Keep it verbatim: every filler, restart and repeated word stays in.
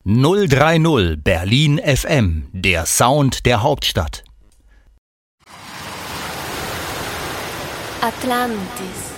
null drei null Berlin F M, der Sound der Hauptstadt. Atlantis.